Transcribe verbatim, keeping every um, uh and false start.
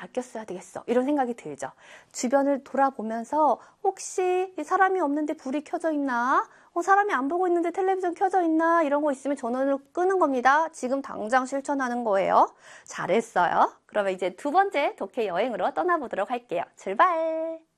아껴 써야 되겠어. 이런 생각이 들죠. 주변을 돌아보면서 혹시 사람이 없는데 불이 켜져 있나? 어, 사람이 안 보고 있는데 텔레비전 켜져 있나? 이런 거 있으면 전원을 끄는 겁니다. 지금 당장 실천하는 거예요. 잘했어요. 그러면 이제 두 번째 독해 여행으로 떠나보도록 할게요. 출발!